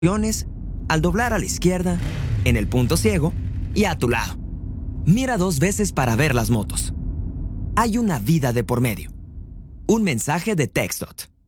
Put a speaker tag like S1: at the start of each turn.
S1: al doblar a la izquierda, en el punto ciego y a tu lado. Mira 2 veces para ver las motos. Hay una vida de por medio. Un mensaje de TxDOT.